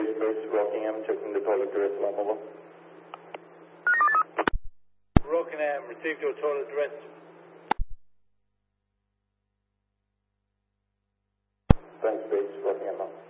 Base, Rockingham, taking the total address level. Rockingham, received your total address. Thanks, Base, Rockingham.